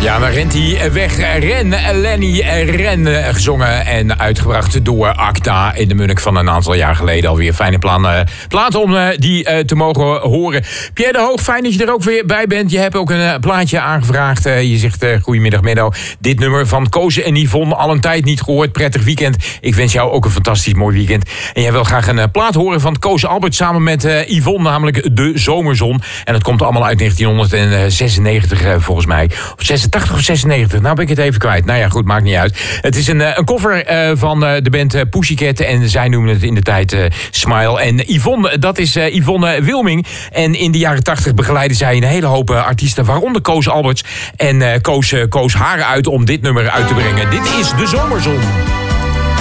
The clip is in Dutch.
Ja, dan rent hij weg. Lenny Ren, gezongen en uitgebracht door Acta in de Munnik van een aantal jaar geleden. Alweer fijne plaat om die te mogen horen. Pierre de Hoog, fijn dat je er ook weer bij bent. Je hebt ook een plaatje aangevraagd. Je zegt goedemiddag Menno. Dit nummer van Koos en Yvonne, al een tijd niet gehoord. Prettig weekend. Ik wens jou ook een fantastisch mooi weekend. En jij wil graag een plaat horen van Koos Albert samen met Yvonne, namelijk De Zomerzon. En het komt allemaal uit 1996 volgens mij. Of 86 of 96, nou ben ik het even kwijt. Nou ja, goed, maakt niet uit. Het is een cover van de band Pussycat en zij noemen het in de tijd Smile. En Yvonne, dat is Yvonne Wilming. En in de jaren 80 begeleiden zij een hele hoop artiesten, waaronder Koos Alberts. En koos haar uit om dit nummer uit te brengen. Dit is De Zomerzon.